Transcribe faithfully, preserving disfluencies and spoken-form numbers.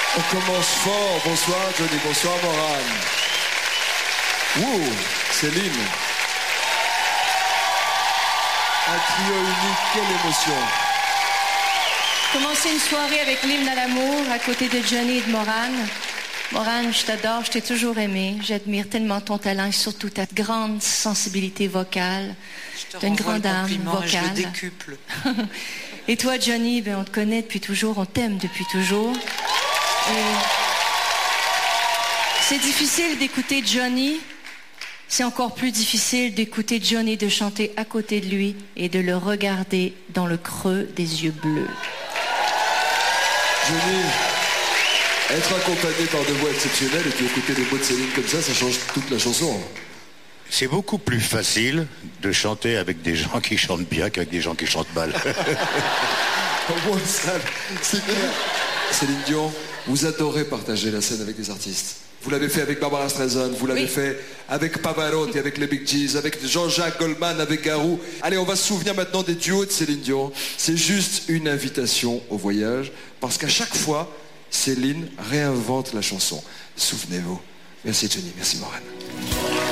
On commence fort. Bonsoir Johnny, bonsoir Morane. Wouh, Céline. Un trio unique, quelle émotion. Commencer une soirée avec l'hymne à l'amour à côté de Johnny et de Morane. Morane, je t'adore, je t'ai toujours aimé. J'admire tellement ton talent et surtout ta grande sensibilité vocale. Tu as une grande âme vocale. Je le décuple. Et toi, Johnny, ben, on te connaît depuis toujours, on t'aime depuis toujours. Et c'est difficile d'écouter Johnny. C'est encore plus difficile d'écouter Johnny, de chanter à côté de lui et de le regarder dans le creux des yeux bleus. Johnny, être accompagné par deux voix exceptionnelles et puis écouter des mots de Céline comme ça, ça change toute la chanson. C'est beaucoup plus facile de chanter avec des gens qui chantent bien qu'avec des gens qui chantent mal. Au moins ça, c'est clair. Céline Dion, vous adorez partager la scène avec des artistes. Vous l'avez fait avec Barbara Streisand, vous l'avez oui. fait avec Pavarotti, avec les Bee Gees, avec Jean-Jacques Goldman, avec Garou. Allez, on va se souvenir maintenant des duos de Céline Dion. C'est juste une invitation au voyage, parce qu'à chaque fois, Céline réinvente la chanson. Souvenez-vous. Merci Johnny, merci Morane.